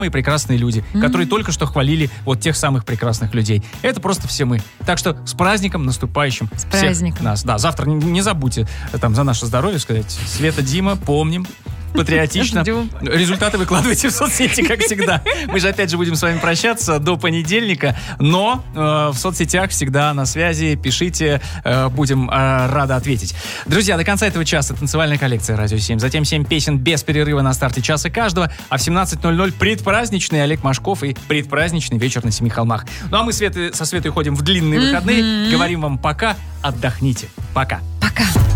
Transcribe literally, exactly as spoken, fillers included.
прекрасные люди, mm-hmm. которые только что хвалили вот тех самых прекрасных людей. Это просто все мы. Так что с праздником наступающим с всех праздником. нас. Да, завтра не, не забудьте там за наше здоровье сказать: Света, Дима, помним. Патриотично. Ждем. Результаты выкладывайте в соцсети, как всегда. Мы же опять же будем с вами прощаться до понедельника, но э, в соцсетях всегда на связи. Пишите, э, будем э, рады ответить. Друзья, до конца этого часа танцевальная коллекция «Радио семь». Затем семь песен без перерыва на старте часа каждого. А в семнадцать ноль ноль предпраздничный Олег Машков и предпраздничный вечер на Семи холмах. Ну а мы Светы, со Светой ходим в длинные выходные. Говорим вам пока, отдохните. Пока. Пока.